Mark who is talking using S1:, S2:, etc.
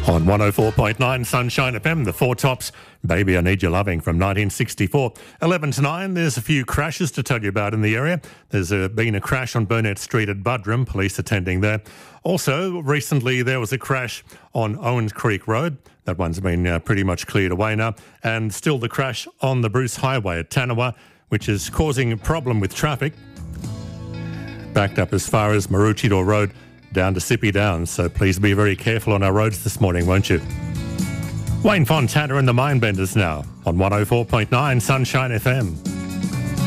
S1: On 104.9 Sunshine FM, the Four Tops, Baby I Need Your Loving from 1964. 11 to 9, there's a few crashes to tell you about in the area. There's been a crash on Burnett Street at Buderim, police attending there. Also, recently there was a crash on Owens Creek Road. That one's been pretty much cleared away now. And still the crash on the Bruce Highway at Tanawa, which is causing a problem with traffic. Backed up as far as Maroochydore Road down to Sippy Downs, so please be very careful on our roads this morning, won't you? Wayne Fontana and the Mindbenders now on 104.9 Sunshine FM.